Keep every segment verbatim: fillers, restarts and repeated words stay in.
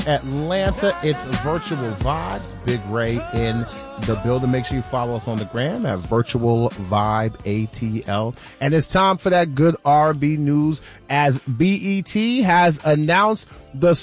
Atlanta. It's Virtual Vibes. Big Ray in the building. Make sure you follow us on the gram at Virtual Vibe A T L. And it's time for that good R and B news as B E T has announced the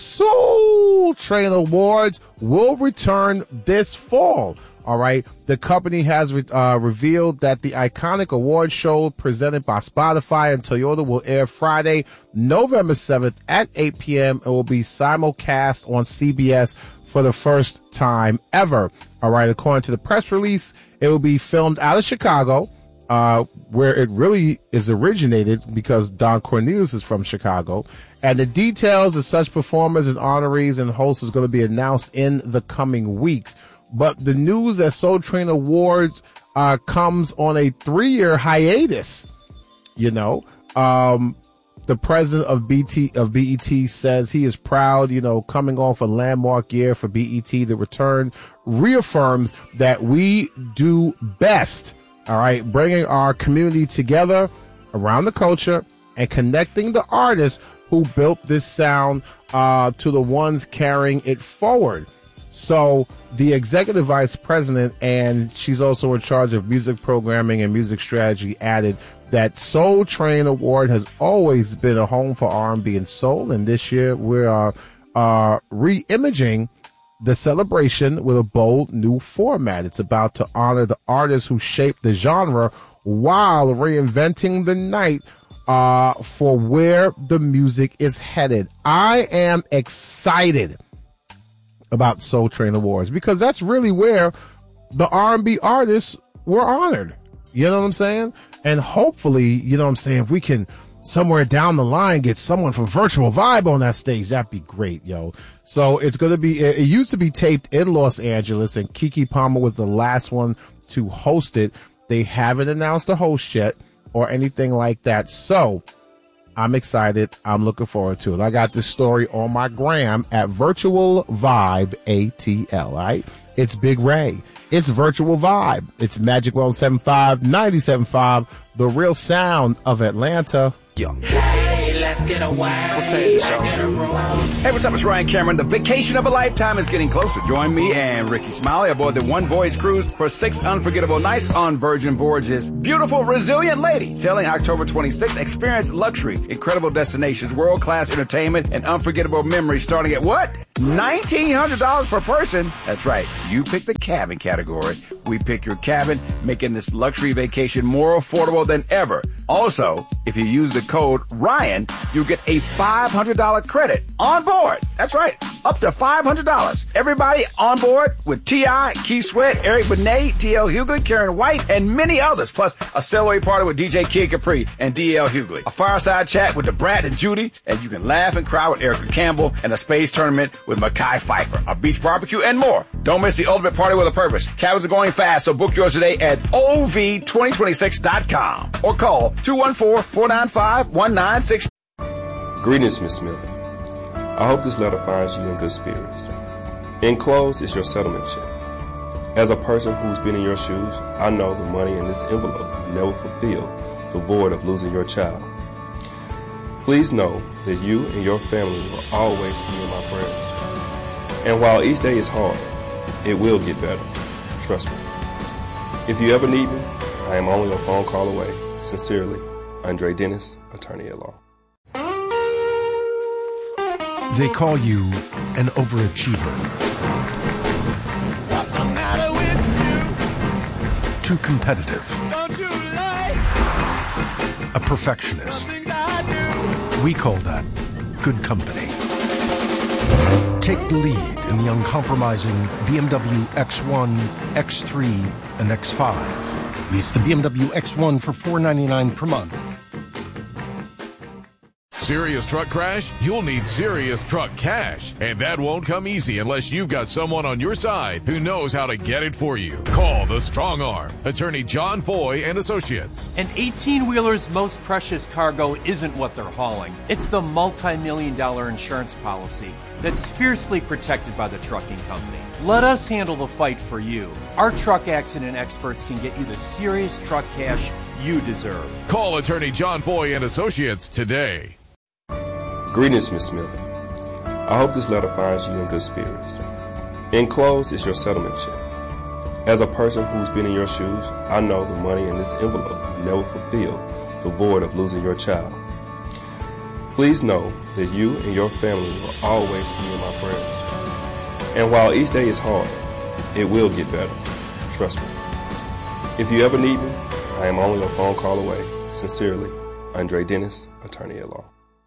Soul Train Awards will return this fall. All right. The company has re- uh, revealed that the iconic award show presented by Spotify and Toyota will air Friday, November seventh at eight p.m. It will be simulcast on C B S for the first time ever. All right. According to the press release, it will be filmed out of Chicago, uh, where it really is originated because Don Cornelius is from Chicago. And the details of such performers and honorees and hosts is going to be announced in the coming weeks. But the news that Soul Train Awards uh, comes on a three-year hiatus. You know, um, the president of B T of B E T says he is proud. You know, coming off a landmark year for B E T, the return reaffirms that we do best. All right, bringing our community together around the culture and connecting the artists who built this sound uh, to the ones carrying it forward. So the executive vice president, and she's also in charge of music programming and music strategy, added that Soul Train Award has always been a home for R and B and soul. And this year we are uh, re-imaging the celebration with a bold new format. It's about to honor the artists who shaped the genre while reinventing the night uh, for where the music is headed. I am excited about Soul Train Awards because that's really where the R and B artists were honored. You know what I'm saying? And hopefully, you know what I'm saying, if we can somewhere down the line get someone from Virtual Vibe on that stage, that'd be great, yo. So it's going to be, it, it used to be taped in Los Angeles, and Keke Palmer was the last one to host it. They haven't announced a host yet or anything like that. So I'm excited. I'm looking forward to it. I got this story on my gram at Virtual Vibe A T L. All right. It's Big Ray. It's Virtual Vibe. It's Magic one seven five, ninety-seven point five, the real sound of Atlanta. Yo. Hey, let's get a wild. What's that, show? Hey, what's up? It's Ryan Cameron. The vacation of a lifetime is getting closer. Join me and Ricky Smiley aboard the One Voyage Cruise for six unforgettable nights on Virgin Voyages. Beautiful, resilient lady. Sailing October twenty-sixth. Experience luxury, incredible destinations, world-class entertainment, and unforgettable memories starting at what? nineteen hundred dollars per person. That's right. You pick the cabin category. We pick your cabin, making this luxury vacation more affordable than ever. Also, if you use the code Ryan, you'll get a five hundred dollars credit on board. That's right. Up to five hundred dollars. Everybody on board with T I, Keith Sweat, Eric Benet, D L Hughley, Karen White, and many others. Plus a celebrity party with D J Kid Capri and D L Hughley. A fireside chat with the Brad and Judy, and you can laugh and cry with Erica Campbell, and a space tournament with Mackay Pfeiffer, a beach barbecue, and more. Don't miss the ultimate party with a purpose. Cabins are going fast, so book yours today at O V twenty twenty-six dot com or call two one four, four nine five, one nine six. Greetings, Miz Smith. I hope this letter finds you in good spirits. Enclosed is your settlement check. As a person who's been in your shoes, I know the money in this envelope will never fulfill the void of losing your child. Please know that you and your family will always be in my prayers. And while each day is hard, it will get better. Trust me. If you ever need me, I am only a phone call away. Sincerely, Andre Dennis, attorney at law. They call you an overachiever. What's the matter with you? Too competitive. Don't you like a perfectionist. the things I do? We call that good company. Take the lead in the uncompromising B M W X one, X three, and X five. Lease the B M W X one for four hundred ninety-nine dollars per month. Serious truck crash? You'll need serious truck cash. And that won't come easy unless you've got someone on your side who knows how to get it for you. Call the Strong Arm. Attorney John Foy and Associates. An eighteen-wheeler's most precious cargo isn't what they're hauling. It's the multi-million dollar insurance policy that's fiercely protected by the trucking company. Let us handle the fight for you. Our truck accident experts can get you the serious truck cash you deserve. Call Attorney John Foy and Associates today. Greetings, Miz Smith. I hope this letter finds you in good spirits. Enclosed is your settlement check. As a person who's been in your shoes, I know the money in this envelope never fulfilled the void of losing your child. Please know that you and your family will always be in my prayers. And while each day is hard, it will get better. Trust me. If you ever need me, I am only a phone call away. Sincerely, Andre Dennis, attorney at law.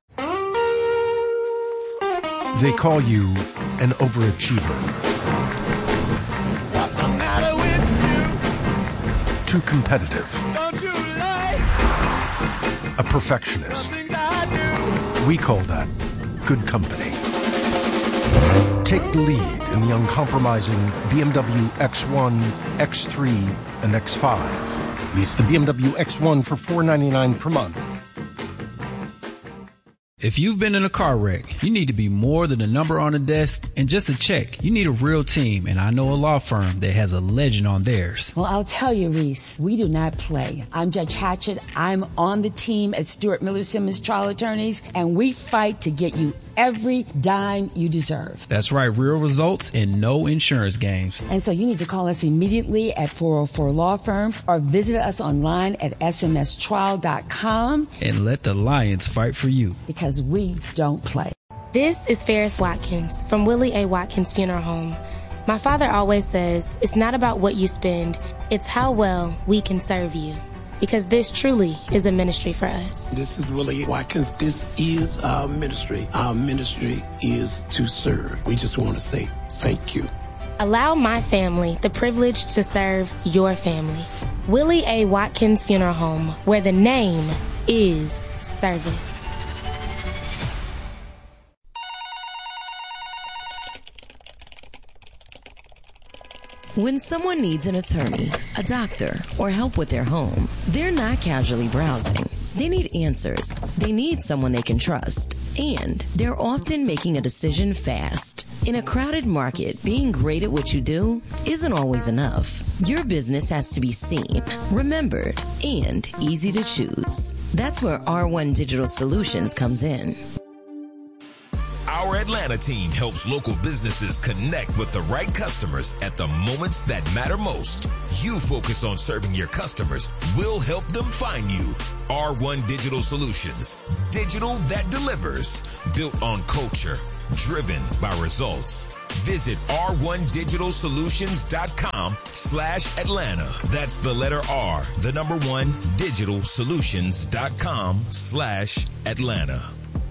They call you an overachiever. What's the matter with you? Too competitive. Don't you like A perfectionist. things I do? We call that good company. Take the lead in the uncompromising B M W X one, X three, and X five. Lease the B M W X one for four hundred ninety-nine dollars per month. If you've been in a car wreck, you need to be more than a number on a desk and just a check. You need a real team, and I know a law firm that has a legend on theirs. Well, I'll tell you, Reese, we do not play. I'm Judge Hatchett. I'm on the team at Stewart Miller Simmons Trial Attorneys, and we fight to get you every dime you deserve. That's right, real results and no insurance games. And so you need to call us immediately at four oh four Law Firm or visit us online at s m s trial dot com. And let the Lions fight for you. Because we don't play. This is Ferris Watkins from Willie A. Watkins Funeral Home. My father always says, it's not about what you spend, it's how well we can serve you. Because this truly is a ministry for us. This is Willie Watkins. This is our ministry. Our ministry is to serve. We just want to say thank you. Allow my family the privilege to serve your family. Willie A. Watkins Funeral Home, where the name is service. When someone needs an attorney, a doctor, or help with their home, they're not casually browsing. They need answers. They need someone they can trust. And they're often making a decision fast. In a crowded market, being great at what you do isn't always enough. Your business has to be seen, remembered, and easy to choose. That's where R one Digital Solutions comes in. Our Atlanta team helps local businesses connect with the right customers at the moments that matter most. You focus on serving your customers. We'll help them find you. R one Digital Solutions. Digital that delivers. Built on culture. Driven by results. Visit r one digital solutions dot com slash Atlanta. That's the letter R, the number one, digital solutions dot com slash Atlanta.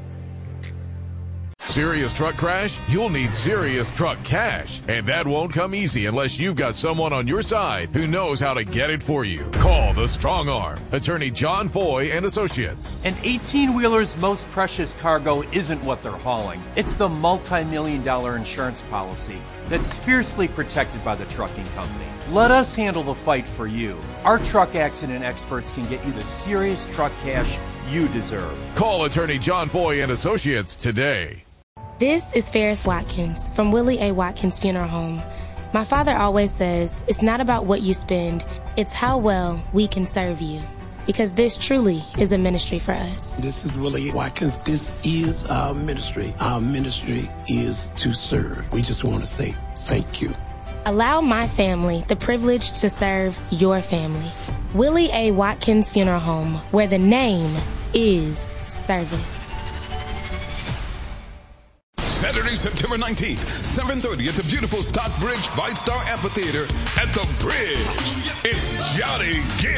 Serious truck crash? You'll need serious truck cash. And that won't come easy unless you've got someone on your side who knows how to get it for you. Call the Strong Arm. Attorney John Foy and Associates. An eighteen-wheeler's most precious cargo isn't what they're hauling. It's the multi-million dollar insurance policy that's fiercely protected by the trucking company. Let us handle the fight for you. Our truck accident experts can get you the serious truck cash you deserve. Call Attorney John Foy and Associates today. This is Ferris Watkins from Willie A. Watkins Funeral Home. My father always says, it's not about what you spend, it's how well we can serve you. Because this truly is a ministry for us. This is Willie Watkins. This is our ministry. Our ministry is to serve. We just want to say thank you. Allow my family the privilege to serve your family. Willie A. Watkins Funeral Home, where the name is service. Saturday, September nineteenth, seven thirty at the beautiful Stockbridge White Star Amphitheater at the Bridge. It's Johnny Gill.